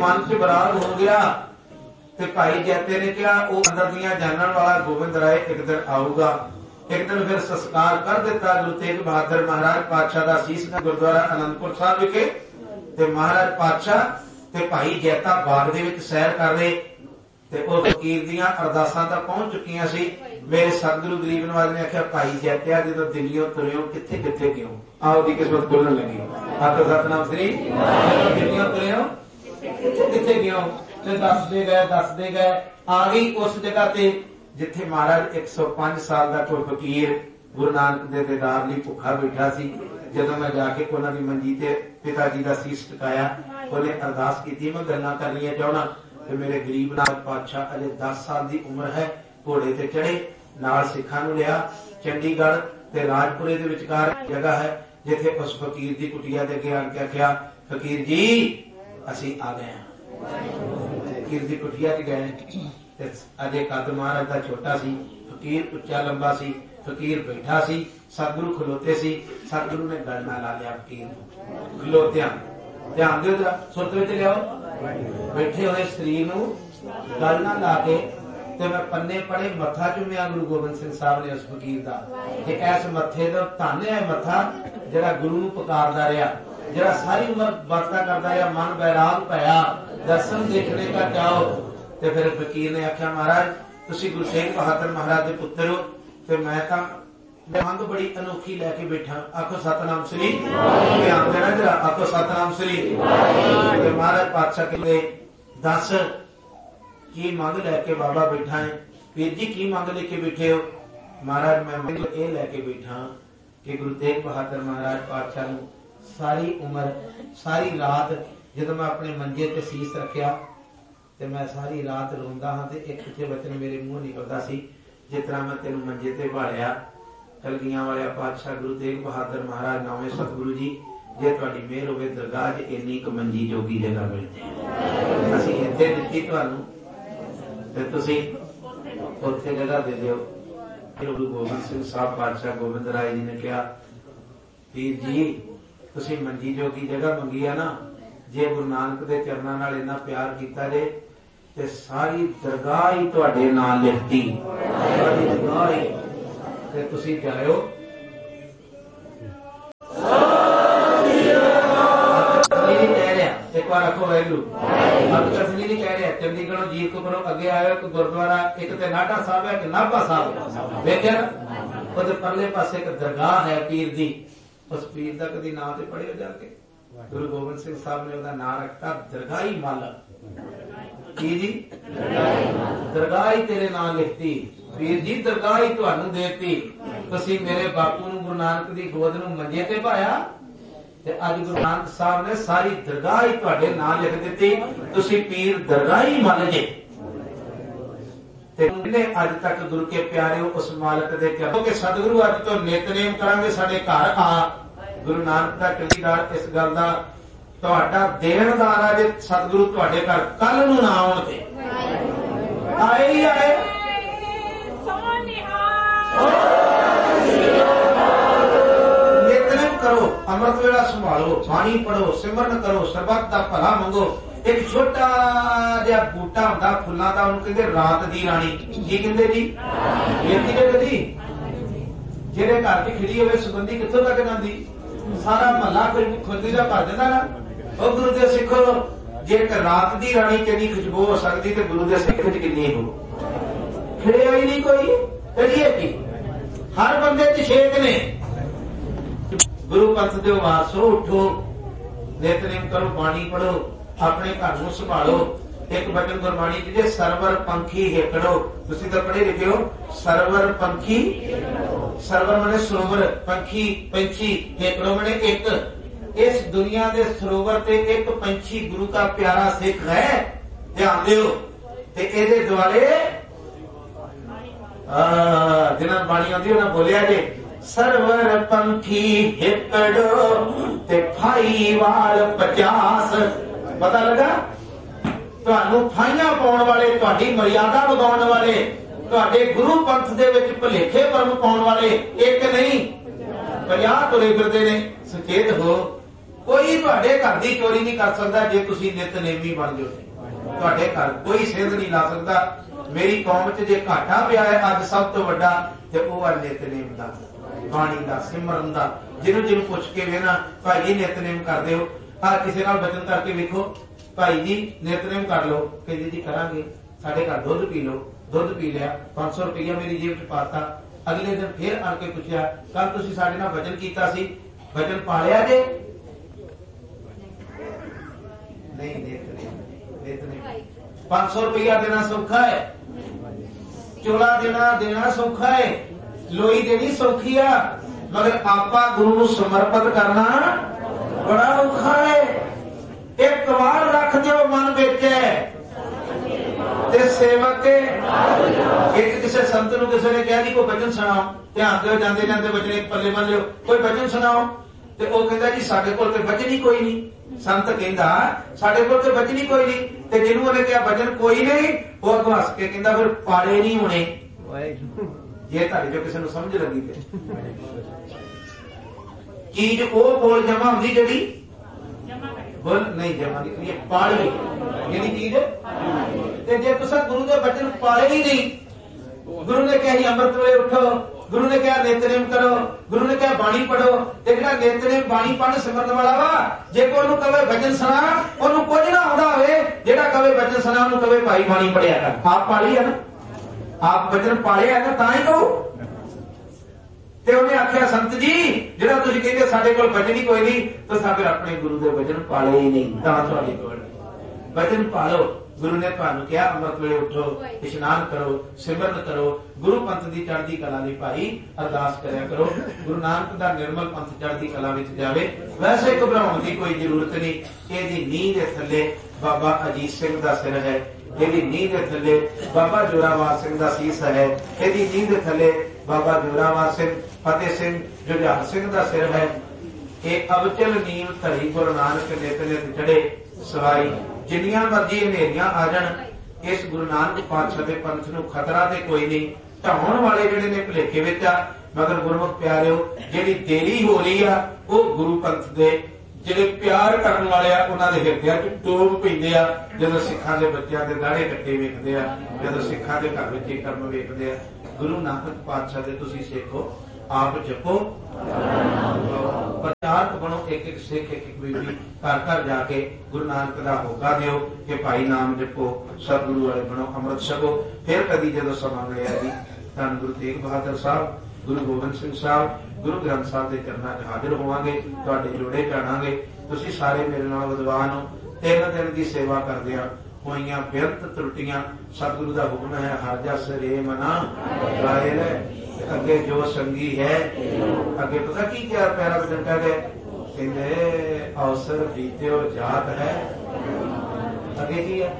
मन च विराग हो गया ते भाई जैते ने कहा वो अंदर दियां जानन वाला गोबिंद राय एक दिन आऊगा। एक दिन फिर संस्कार कर दिता गुरु तेग बहादुर महाराज पातशाह दा शीश गुरुद्वारा आनंदपुर साहब विखे ते महाराज पातशाह ते भाई जैता बाग दे विच सैर कर रहे ते उस फकीर दियां अरदासां तां पहुंच चुकियां सी। मेरे सतगुरु गरीब नवाज ने आख्या भाई जैत्या जदों दिल्लियों तुरियो किथे किथे क्यों आओ दी किस्मत खुलण लगी। आखो सतनाम श्री दिल्लियों तुरियो किथे किथे क्यों ते दसदे गए आ गई उस जगह ते जिथे महाराज 105 साल का कोई फकीर गुरु नानक दे दीदार लई भुखा बैठा सी। जदों मैं जाके उन्हां दी मंजी ते पिता जी का सीस टकाया उन्हें अरदास की मैं गल्लां करनियां चाहना कि मेरे गरीब नाथ पातशाह अजे 10 साल की उम्र है घोड़े ते चढ़े नाल सिखां नूं लिया चंडीगढ़ ते राजपुरे दे विचकार जगह है जिथे उस फकीर की कुटिया दे अगे आण के आख्या फकीर जी असीं आ गए हां। फकीर की कुटिया च गए अजे कद महाराज का छोटा सी फकीर उच्चा लंबा सी फकीर बैठा सी सतगुरु खलोते सी। सतगुरु ने गल नाल ला लिया फकीर खलोत्या ध्यान दो जरा सुरत विच लियाओ बैठे हुए शरीर नूं गल ना ला के ते मैं पन्ने पड़े मत्था चुमिया गुरु गोबिंद सिंह साहब ने उस फकीर का कि ऐस मत्थे दा धन है मत्था जिहड़ा गुरु नूं पुकारदा रहा जिहड़ा सारी उम्र बातां करदा रहा मन बैराग पाया दर्शन देखने का चाहो। ते फिर फकीर ने आख्या महाराज तुसीं गुरु तेग बहादुर महाराज दे पुत्तर हो ते मैं तां मंग बड़ी अनोखी लैके बैठा। आखो सतनाम श्री ध्यान देना जरा आखो सतनाम श्री। महाराज पातशाह कहते दस की मंग लैके बाबा बैठा है। वीर जी की मंग लेके बैठे हो? महाराज मैं मंग ये लैके बैठा कि गुरु तेग बहादुर महाराज पातशाह नूं सारी उम्र सारी रात जदों मैं अपने मंजे ते सीस रखिया ते मैं सारी रात रोंदा हाँ ते एक पिछे वचन मेरे मुंह निकलदा सी जिस तरह मैं तेनों मंजे ते भालिया कलगियां वाले पातशाह गुरु तेग बहादुर महाराज नौवें सतगुरु जी जे तुहाडी मेहर होवे दरगाह च इन्नी क मंजी जोगी जगह मिल जाए असीं इत्थे दित्ती तुहानूं ते तुसीं उत्थे जगह दे दिओ। गुरु गोबिंद सिंह साहब पातशाह गोबिंद राय जी ने कहा वीर जी तुसीं मंजी जोगी जगह मंगी है ना जे गुरु नानक दे चरनां नाल इन्ना प्यार कीता जे ते सारी दरगाह ही तुहाडे नाल लिखती सारी दरगाह ही ते तुसीं जाओ। एक बार आखो वाहिगुरू कसली नहीं कह रहा चंडीगढ़ जीत को अगे आयो एक गुरुद्वारा एक ते नाटा साहब है एक नाभा साहब देखिया ना उहदे परले पासे एक दरगाह है पीर दी उस पीर का कभी नाम ते पढ़ियो जाके गुरु गोबिंद सिंह साहब ने उसका नाम रखता दरगाही मालक की जी दरगाह ही तेरे नाम लिखती वीर जी दरगाह ही तुहानू देती तुसीं मेरे बापू नूं गुरु नानक दी गोद नूं मंजे ते पाया ते अज गुरु नानक साहब ने सारी दरगाह ही तुहाडे नाम लिख दित्ती तुसीं पीर दरगाह ही मन जे ते अज तक गुरु के प्यारे उस मालक दे चरणों के सतगुरु अज तो नितनेम करांगे साडे घर आ गुरु नानक दा चौकीदार इस गल दा तुहाडा देणदार आ जे सतगुरु तुहाडे घर कल नूं ना आउण ते आए ही आए नितनेम करो अमृत वेला संभालो बाणी पढ़ो सिमरन करो सरबत दा भला मंगो। एक छोटा जिहा बूटा हुंदा फुल्लां दा उहनूं कहंदे रात दी राणी की कहंदे जी वेखी जे कदी जेड़े घर च खिड़ी होवे सुगंधी कित्थों तक जांदी सारा महला खुशबू दा भर दिंदा ना। ओ गुरु दे सिखो जे एक रात दी राणी किन्नी खुशबू हो सकदी ते गुरु दे सिख च किन्नी हो खिड़िया ही नहीं कोई करिए की हर बंदे च छेक ने। गुरु पंथ दे वारसो उठो नितनेम करो बाणी पढ़ो अपने घर नूं संभालो। एक वचन गुरबाणी जी जे सरवर पंखी हेकड़ो तुसीं तां पढ़े लिखे हो सरवर पंखी सरवर माने सरोवर पंखी पंछी हेकड़ो माने एक इस दुनिया दे सरोवर ते एक पंछी गुरु का प्यारा सिख है ध्यान दिओ ते इहदे दुआले जिन्हां बाणी आउंदी उन्हां बोलिया जे सरवर पंखी हेकड़ो ते फाई वाल 50 पता लगा तुहानू फाइयां पाउण वाले तुहाडी मर्यादा वधाउण वाले तुहाडे गुरु पंथ दे विच भुलेखे भरम पाउण वाले एक नहीं 50 तुरे फिरदे ने। सुचेत हो कोई तुहाडे घर दी चोरी नहीं कर सकता जे तुसीं नितनेमी बन जाओ। तुहाडे घर कोई सेंध नहीं ला सकता। मेरी कौम च जे घाटा पिया है अज सब तो वड्डा ते ओह है नितनेम दा, बाणी दा, सिमरन दा। जिन्हों पुछ के वेना भाई जी नितनेम कर दो, किसी नाल वचन करके वेखो भाई जी नितनेम कर लो, कहते जी करांगे। साडे घर दुध पी लो, दुध पी लिया, 500 रुपया मेरी जेब च पाता। अगले दिन फिर आके पूछा कल तुसीं साडे नाल वचन कीता सी, वचन पालिया जे? नहीं, नितनेम 500 रुपया देना सौखा है, चोला देना सौखा है, लोई देनी सौखी है, मगर आपा गुरु नूं समर्पित करना बड़ा औखा है। एक बार रख दो मन विच ते सेवक एक किसी संत नूं किसी ने कहा जी कोई वचन सुनाओ, ध्यान दो जाते जाते वचन एक पल्ले बन लियो, कोई वचन सुनाओ। ते ओह कहंदा जी साडे कोल ते वचन ही कोई नहीं। संत कहंदा साडे कोल ते वचन ही कोई नहीं। ते जिन्हों उहने कहा वचन कोई नहीं, वो अगों हस के कहंदा फिर पाड़े नहीं होने। जे तुहाडे जो किसी नूं समझ लगी ते चीज वो बोल जमा होंदी जिहड़ी बोल नहीं जमा नहीं पाली जिहड़ी चीज ते जे तुसां गुरु दे वचन पाले ही नहीं। गुरु ने कहा जी अमृत वेले उठो, गुरु ने कहा नितनेम करो, गुरु ने कहा बाणी पढ़ो। ते जिहड़ा नितनेम बाणी पढ़ सिमरन वाला वा, जे कोई ओनूं कहे वचन सुना ओनूं कुछ ना आउंदा होवे, जिहड़ा कहे वचन सुना ओनूं कहे भाई बाणी पढ़िया कर। आप पाली है ना, आप वचन पाले है ना, तां ही कहो। ते उन्हें आख्या संत जी जिहड़ा तुसीं कहंदे साडे कोल वचन ही कोई नहीं, तो फिर अपने गुरु दे वचन पाले ही नहीं, तां तुहाडे कोल वचन पालो। गुरु ने तुहानूं कहा अमृत वेले उठो, इशनान करो, सिमरन करो, गुरु पंथ की चढ़ती कला लई भाई अरदास करया करो। गुरु नानक दा निर्मल पंथ चढ़ती कला विच जावे। वैसे घबराउण की कोई जरूरत नहीं। इहदी नींह दे थल्ले बाबा अजीत सिंह दा सिर है, इहदी नींह दे थल्ले बाबा जोरावर सिंह दा सीस है, इहदी नींह दे थल्ले बाबा जोरावर सिंह, फतेह सिंह, जुझार सिंह दा सिर है। ये अवचल नीम धरी गुरु नानक नित नित चढ़े सवाई। जिन्नियां मर्जी हनेरियां आ जाण, इस गुरु नानक पातशाह दे पंथ नूं खतरा ते कोई नहीं। ढाउण वाले जिहड़े ने भुलेखे विच आ, मगर गुरमुख प्यारिओ जिहड़ी देरी हो रही आ वो गुरु पंथ दे जिहड़े प्यार करन वाले आ उन्हां दे हिरदिआं च डोब पैंदे आ। जदों सिखां दे बच्चिआं दे दाढ़े कट्टे वेखदे आ, जदों सिखां दे घर विच कर्म वेखदे आ। गुरु नानक पातशाह दे तुसीं सिखो, आप जपो, प्रचारक बनो, एक एक सिख एक एक बीबी घर घर जाके गुरु नानक का होका दिओ कि भाई नाम जपो, सतगुरु वाले बनो, अमृत छको। फिर कभी जो समा मिलिया जी धन गुरु तेग बहादुर साहब, गुरु गोबिंद सिंह साहब, गुरु ग्रंथ साहब के चरणों च हाजिर होवांगे, तुहाडे जोड़े चाणांगे। तुसीं सारे मेरे नाल विद्वान हो। 3 दिन की सेवा करदिआं होइयां बेअंत त्रुटियां सतगुरु का हुक्म है हर जस रे मना गाए ले। अगे जो संगी है, अगे पता की क्या प्यारा वचन कह गए, कहते अवसर बीत्यो जात है। अगे की है,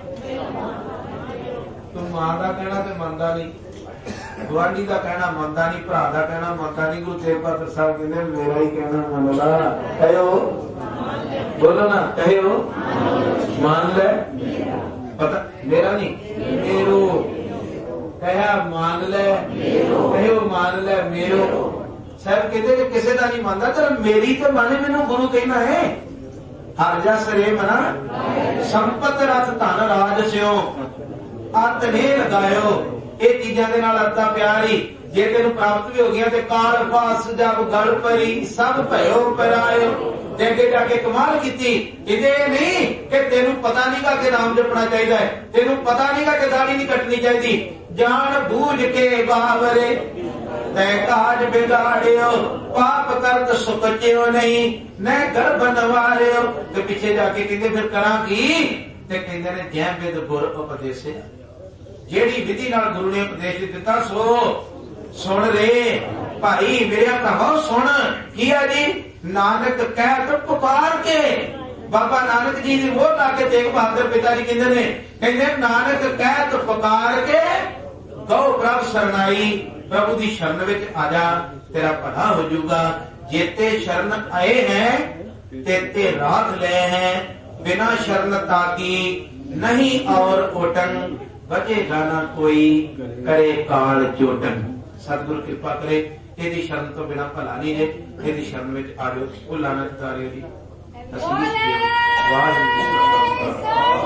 तू मां का कहना तो मनता नहीं, गुआढ़ी का कहना मनता नहीं, भरा का कहना मनता नहीं। गुरु तेग बहादुर साहब कहते मेरा ही कहना मन ला, कहो बोलो ना, कहो मान ले। पता मेरा नहीं मेरो, कहा मान ले, कहो मान ले मेरो। साहब कहते कि किसी का नहीं मानता, चल मेरी तो माने मैनू गुरु कहना है। हर जस रे मना संपत रथ धन राज स्यो अत ने लगायो। ये चीजा के नाल अत्ता प्यारी जे तेन प्राप्त भी हो गया तो काल पास जब गल परी सब भयो परायो। अगे जाके कमाल की नहीं कि तेन पता नहीं का नाम जपना चाहिए, तेन पता नहीं का दाढ़ी नहीं कटनी चाहिए। जान बूझ के बावरे तय काज बिगाड़ियो, पाप करत सुकचियो नहीं न गर्भ नवारियो। तो पीछे जाके कहते फिर करा की, कहते ने जै विद गुर उपदेश, जेड़ी विधि नाल गुरु ने उपदेश दिता सो सुन रे भाई मेरा कहो सुन। किया जी नानक कह तो पुकार के, बाबा नानक जी ने वो लाके तेग बहादुर पिता जी कहते ने, कहते नानक कह तो पुकार के गौ प्रभ शरणाई। प्रभु की शरण विच आ जा, तेरा भला हो जाऊगा। जेते शरण आए हैं तेते रात ले हैं, बिना शरण ताकी नहीं और ओटन, बचे जाना कोई करे काल चोटन। सतगुरु कृपा करे, यदि शरण तो बिना भला नहीं है, यदि शरण में आ जाओ। वो लानत तारियो जी ਅਸੀਸ ਦਿਓ। ਵਾਹਿਗੁਰੂ ਜੀ ਕਾ ਖਾਲਸਾ।